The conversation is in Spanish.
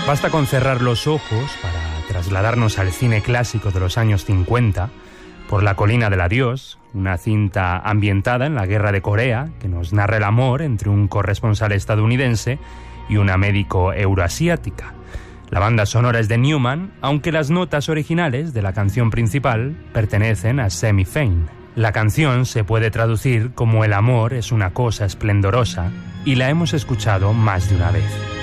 Basta con cerrar los ojos para trasladarnos al cine clásico de los años 50, Por la colina del adiós, una cinta ambientada en la Guerra de Corea que nos narra el amor entre un corresponsal estadounidense y una médico euroasiática. La banda sonora es de Newman, aunque las notas originales de la canción principal pertenecen a Semi Fain. La canción se puede traducir como El amor es una cosa esplendorosa y la hemos escuchado más de una vez.